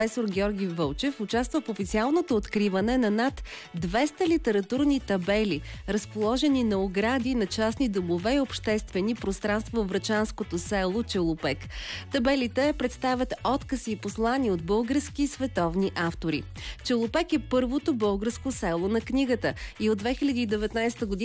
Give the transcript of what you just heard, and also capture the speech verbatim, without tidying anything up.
Професор Георги Вълчев участва в официалното откриване на над двеста литературни табели, разположени на огради на частни домове и обществени пространства в врачанското село Челопек. Табелите представят откази и послания от български и световни автори. Челопек е първото българско село на книгата и от две хиляди и деветнадесета година